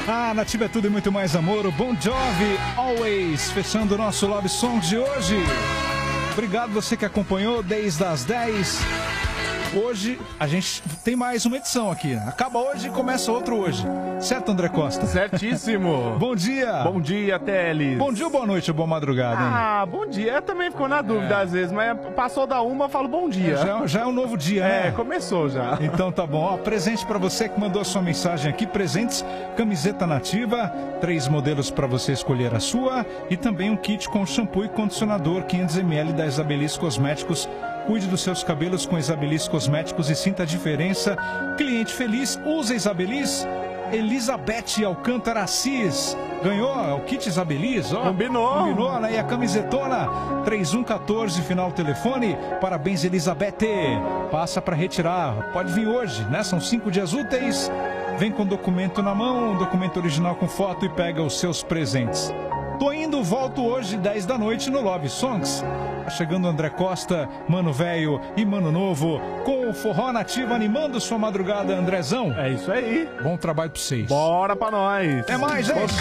Ah, Nativa é tudo e muito mais amor. O Bon Jovi, Always, fechando o nosso Love Songs de hoje. Obrigado você que acompanhou desde as 10. Hoje a gente tem mais uma edição aqui. Acaba hoje e começa outro hoje. Certo, André Costa? Certíssimo. Bom dia. Bom dia, Teles. Bom dia ou boa noite ou boa madrugada, hein? Ah, bom dia. Eu também ficou na dúvida às vezes, mas passou da uma, eu falo bom dia. Já é um novo dia, né? Começou já. Então tá bom. Ó, presente pra você que mandou a sua mensagem aqui. Presentes, camiseta Nativa, 3 modelos pra você escolher a sua. E também um kit com shampoo e condicionador 500ml da Isabelis Cosméticos. Cuide dos seus cabelos com Isabelis Cosméticos e sinta a diferença. Cliente feliz, usa Isabelis. Elizabeth Alcântara Assis ganhou o kit Isabelis, ó. Combinou, né? E a camisetona 3114, final telefone. Parabéns, Elizabeth. Passa para retirar. Pode vir hoje, né? São 5 dias úteis. Vem com documento na mão, documento original com foto e pega os seus presentes. Tô indo, volto hoje, 10 da noite no Love Songs. Tá chegando André Costa, Mano Velho e Mano Novo, com o Forró Nativa animando sua madrugada, Andrezão. É isso aí. Bom trabalho pra vocês. Bora pra nós. Até mais, gente.